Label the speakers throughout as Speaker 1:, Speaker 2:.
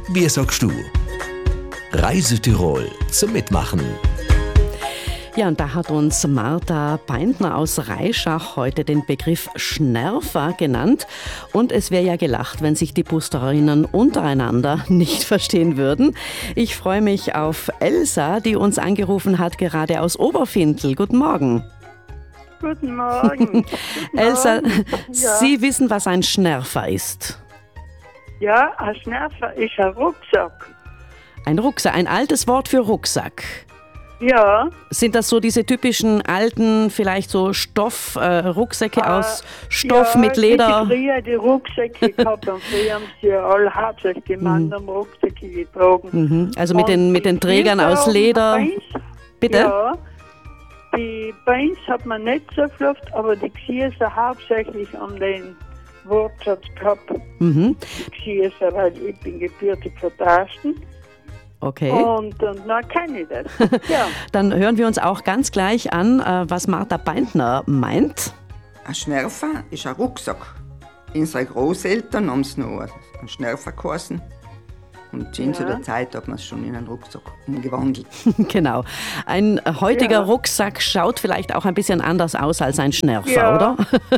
Speaker 1: Wie sagst du? Reise Tirol zum Mitmachen.
Speaker 2: Ja, und da hat uns Martha Beintner aus Reischach heute den Begriff Schnerfer genannt. Und es wäre ja gelacht, wenn sich die Busterinnen untereinander nicht verstehen würden. Ich freue mich auf Elsa, die uns angerufen hat, gerade aus Oberfindl. Guten Morgen.
Speaker 3: Guten Morgen.
Speaker 2: Elsa,
Speaker 3: Ja.
Speaker 2: Sie wissen, was ein Schnerfer ist.
Speaker 3: Ja, ein Schnerfer ist ein Rucksack.
Speaker 2: Ein Rucksack, ein altes Wort für Rucksack.
Speaker 3: Ja.
Speaker 2: Sind das so diese typischen alten, vielleicht so Rucksäcke aus Stoff
Speaker 3: ja,
Speaker 2: mit Leder?
Speaker 3: Ich habe früher die Rucksäcke gehabt und früher haben sie ja alle hauptsächlich die Männer Rucksäcke getragen.
Speaker 2: Mhm. Also mit den Trägern aus Leder. Bitte?
Speaker 3: Ja, die Beins hat man nicht so fluft, aber die Gesichter hauptsächlich an den Wortschatz gehabt.
Speaker 2: Mhm.
Speaker 3: Die Gesichter, weil ich bin gebürtig von Dresden.
Speaker 2: Okay.
Speaker 3: Und dann kenne ich das. Ja.
Speaker 2: Dann hören wir uns auch ganz gleich an, was Martha Beintner meint.
Speaker 4: Ein Schnerfer ist ein Rucksack. Unsere Großeltern haben es noch einen Schnerfer geheißen. Und in der Zeit hat man es schon in einen Rucksack umgewandelt.
Speaker 2: Genau. Ein heutiger Rucksack schaut vielleicht auch ein bisschen anders aus als ein Schnerfer, oder?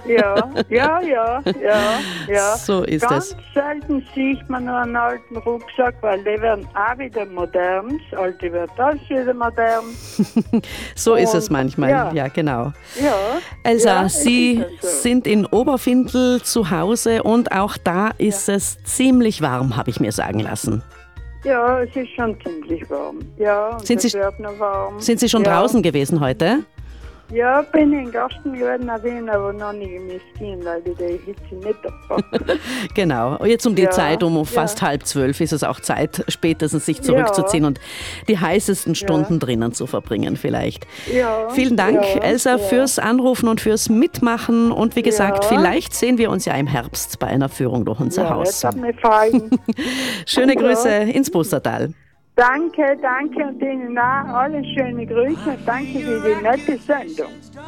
Speaker 3: Ja.
Speaker 2: So ist
Speaker 3: Ganz
Speaker 2: es.
Speaker 3: selten sieht man nur einen alten Rucksack, weil die werden auch wieder modern. Das alte wird alles wieder modern.
Speaker 2: So ist es manchmal, ja genau.
Speaker 3: Ja.
Speaker 2: Elsa,
Speaker 3: ja,
Speaker 2: Sie sind in Oberfindl zu Hause und auch da ist es ziemlich warm, habe ich mir sagen lassen.
Speaker 3: Ja, es ist schon ziemlich warm. Ja, und
Speaker 2: Sind
Speaker 3: es
Speaker 2: Sie-
Speaker 3: wird noch warm.
Speaker 2: Sind Sie schon draußen gewesen heute?
Speaker 3: Ja, bin in Gasten gewesen, aber noch nicht im Gehen, weil ich die Hitze nicht abpacke.
Speaker 2: Genau. Jetzt um die
Speaker 3: Ja,
Speaker 2: Zeit, um fast 11:30 ist es auch Zeit, spätestens sich zurückzuziehen und die heißesten Stunden drinnen zu verbringen vielleicht.
Speaker 3: Ja,
Speaker 2: Vielen Dank, Elsa, fürs Anrufen und fürs Mitmachen. Und wie gesagt,
Speaker 3: Ja.
Speaker 2: vielleicht sehen wir uns ja im Herbst bei einer Führung durch unser
Speaker 3: Ja,
Speaker 2: Haus.
Speaker 3: das hat mir gefallen.
Speaker 2: Schöne
Speaker 3: Ja.
Speaker 2: Grüße ins Pustertal.
Speaker 3: Danke und Ihnen auch alle schöne Grüße und danke für die nette Sendung.